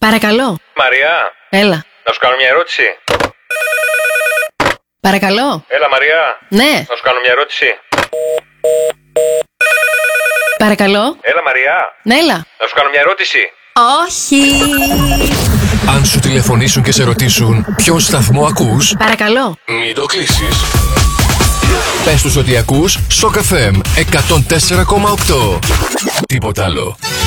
Παρακαλώ. Μαριά. Έλα. Να σου κάνω μια ερώτηση. Παρακαλώ. Έλα, Μαριά. Ναι. Να σου κάνω μια ερώτηση. Παρακαλώ. Έλα, Μαριά. Ναι, έλα. Να σου κάνω μια ερώτηση. Όχι. Αν σου τηλεφωνήσουν και σε ρωτήσουν ποιο σταθμό ακούς, Παρακαλώ. μην το κλείσεις. Πες τους ότι ακούς Shock FM 104,8. Τίποτα άλλο.